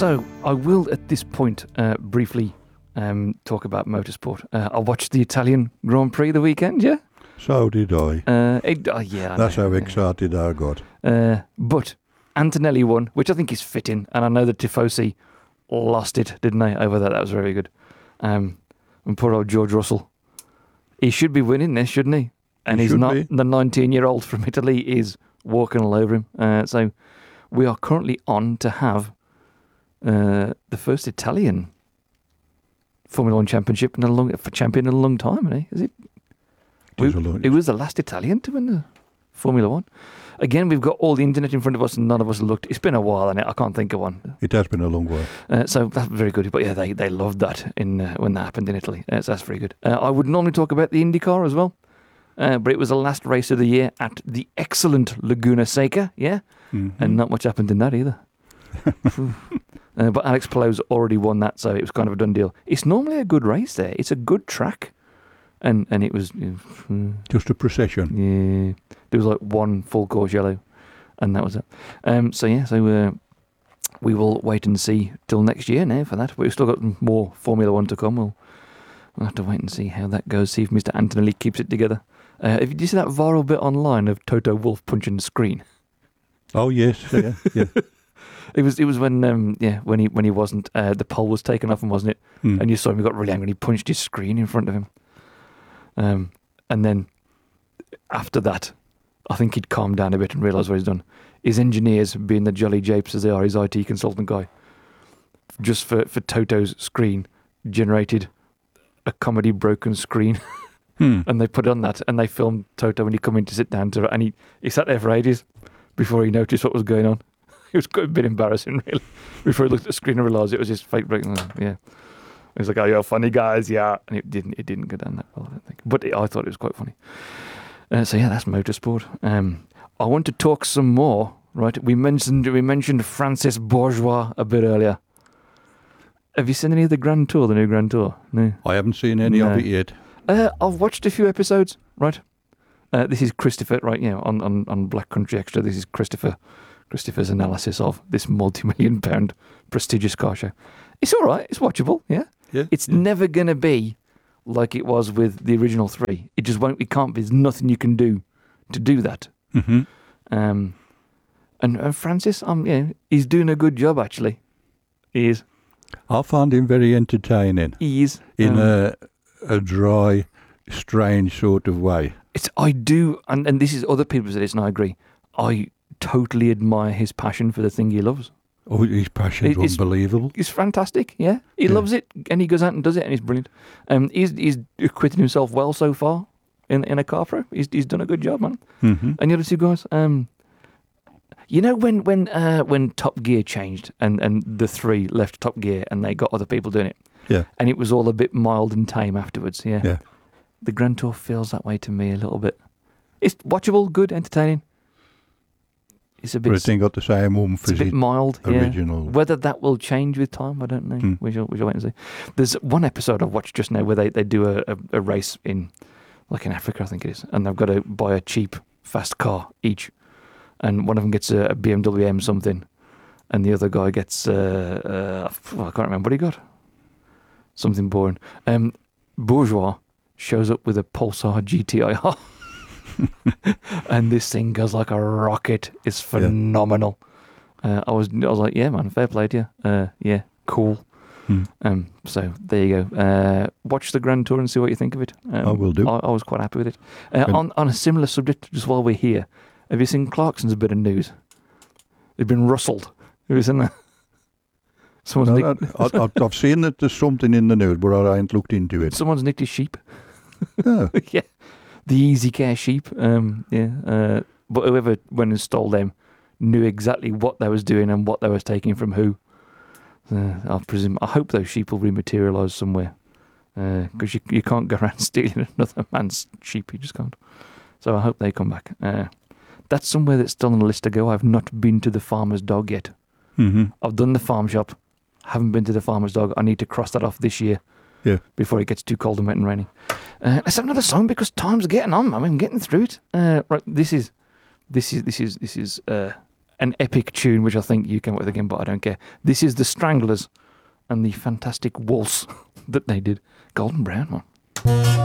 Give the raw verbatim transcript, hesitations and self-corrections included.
So I will at this point uh, briefly um, talk about motorsport. Uh, I watched the Italian Grand Prix the weekend, yeah? So did I. Uh, it, uh, yeah. I That's know, how yeah. excited I got. Uh, but Antonelli won, which I think is fitting, and I know that Tifosi lost it, didn't they, over that? That was very good. Um, and poor old George Russell. He should be winning this, shouldn't he? And He he's should not. be. The nineteen-year-old from Italy is walking all over him. Uh, so we are currently on to have uh, the first Italian Formula One championship in a long for champion in a long time, isn't he? Is it? It is We- a lot. It was the last Italian to win the Formula One. Again, we've got all the internet in front of us, and none of us have looked. It's been a while, and I can't think of one. It has been a long while. Uh, so that's very good. But yeah, they, they loved that in uh, when that happened in Italy. Uh, so that's very good. Uh, I would normally talk about the IndyCar as well, uh, but it was the last race of the year at the excellent Laguna Seca, yeah, Mhm. and not much happened in that either. Phew. uh, but Alex Palou's already won that, so it was kind of a done deal. It's normally a good race there. It's a good track, and and it was. Uh, Just a procession. Yeah, there was like one full course yellow, and that was it. Um, so yeah, so uh, we will wait and see till next year now for that. But we've still got more Formula One to come. We'll, we'll have to wait and see how that goes. See if Mister Antonelli keeps it together. Uh, if you did you see that viral bit online of Toto Wolff punching the screen, Oh yes, yeah, yeah. it was it was when um yeah when he when he wasn't uh, the pole was taken off him, wasn't it? Hmm. And you saw him, he got really angry and he punched his screen in front of him. Um, and then after that, I think he'd calmed down a bit and realised what he's done. His engineers, being the jolly japes as they are, his I T consultant guy, just for, for Toto's screen, generated a comedy broken screen. Hmm. And they put on that and they filmed Toto when he come in to sit down to it. And he, he sat there for ages before he noticed what was going on. It was quite a bit embarrassing, really, before he looked at the screen and realised it was just fake breaking. Yeah. He was like, "Oh, you're funny guys, yeah," and it didn't. It didn't go down that well, I don't think. But it, I thought it was quite funny. Uh, so yeah, that's motorsport. Um, I want to talk some more. Right, we mentioned we mentioned Francis Bourgeois a bit earlier. Have you seen any of the Grand Tour, the new Grand Tour? No. I haven't seen any No. of it yet. Uh, I've watched a few episodes. Right. Uh, this is Christopher. Right, you know, on, on, on Black Country Extra. This is Christopher. Christopher's analysis of this multi-million pound prestigious car show. It's all right. It's watchable. Yeah. Yeah. It's never going to be like it was with the original three. It just won't. It can't be. There's nothing you can do to do that. Mm-hmm. Um, and, and Francis, um, yeah, he's doing a good job actually. He is. I found him very entertaining He is. in um, a a dry, strange sort of way. It's. I do, and and this is other people say this, and I agree. I totally admire his passion for the thing he loves. Oh, his passion's It- it's- unbelievable. He's fantastic. Yeah, he Yeah. loves it, and he goes out and does it, and he's brilliant. Um, he's he's acquitted himself well so far in in a car pro. He's he's done a good job, man. Mm-hmm. And the other two guys, um, you know, when when uh, when Top Gear changed and, and the three left Top Gear and they got other people doing it, Yeah. and it was all a bit mild and tame afterwards. Yeah, Yeah. the Grand Tour feels that way to me a little bit. It's watchable, good, entertaining. It's a But bit, it ain't got the same oomph it's a as bit the mild. Yeah. original. Whether that will change with time, I don't know. Hmm. We shall we shall wait and see. There's one episode I've watched just now where they, they do a, a, a race in, like in Africa, I think it is, and they've got to buy a cheap, fast car each, and one of them gets a, a B M W M something, and the other guy gets, uh, uh, well, I can't remember what he got. Something boring. Um, Bourgeois shows up with a Pulsar G T I R. And this thing goes like a rocket. It's phenomenal. Uh, I was, I was like, yeah, man, fair play to you. Uh, yeah, cool. Hmm. Um, so there you go. Uh, watch the Grand Tour and see what you think of it. Um, I will do. I, I was quite happy with it. Uh, And- on on a similar subject, just while we're here, have you seen Clarkson's bit of news? They've been rustled. Have you seen that? Someone's, No, nicked, I, I, I've seen that there's something in the news, but I ain't looked into it. someone's nicked his sheep. Oh, Yeah, the Easy Care sheep. Um, yeah, uh, but whoever went and stole them knew exactly what they was doing and what they was taking from who. Uh, I presume. I hope those sheep will rematerialise somewhere, because you you can't go around stealing another man's sheep. You just can't. So I hope they come back. Uh, that's somewhere that's still on the list to go. I've not been to the Farmer's Dog yet. mm-hmm. I've done the farm shop. Haven't been to the Farmer's Dog. I need to cross that off this year. Yeah. Before it gets too cold and wet and rainy. Uh, let's have another song because time's getting on. I mean, getting through it. Uh, right. This is, this is, this is, this is uh, an epic tune, which I think you came up with again, but I don't care. This is the Stranglers and the fantastic waltz that they did. Golden Brown, man.